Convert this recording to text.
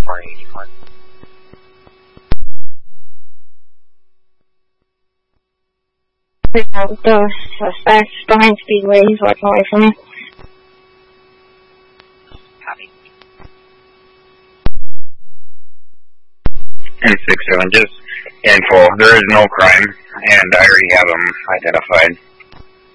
484. The suspect behind Speedway, he's walking away from me. Copy. And 6-7, just info. There is no crime, and I already have them identified.